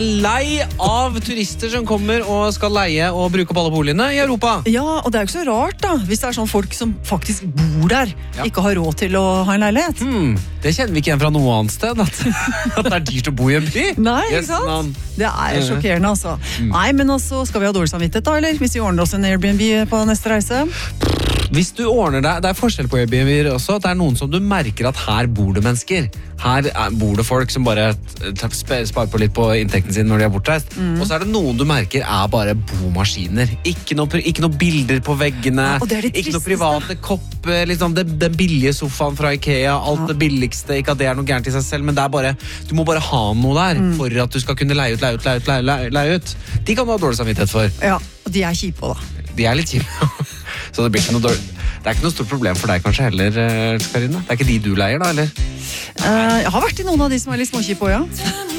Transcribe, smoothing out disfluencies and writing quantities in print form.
Lei av turister som kommer og skal leie og bruke opp alle boligene i Europa. Ja, og det er jo ikke så rart da, hvis det er sånn folk som faktisk bor der, ikke har råd til å ha en leilighet. Det kjenner vi ikke igjen fra noe annet sted, at det er dyrt å bo i en by. Nei, ikke sant? Det er sjokkerende altså. Nei, men altså, skal vi ha dårlig samvittighet da, eller? Hvis vi ordner oss en Airbnb på neste reise? Hvis du ordner deg, det er forskjell på Airbnb også, det er noen som du merker at her bor det mennesker. Her bor det folk som bare sparer på litt på inntekten sin når de er bortreist. Og så er det noen du merker er bare bomaskiner. Ikke noe bilder på veggene, ikke noe private kopper, liksom den billige sofaen fra Ikea, alt det billigste, ikke at det er noe gærent i seg selv, men det er bare, du må bare ha noe der for at du skal kunne leie ut. De kan du ha dårlig samvittighet for. Ja, og de er kjipe da. De er litt kjipe. Så det blir ikke noe dårlig. Det er ikke noe stort problem for deg kanskje heller, Karina? Det er ikke de du leier da, eller? Jeg har vært i noen av de som er litt småkjipe også, ja.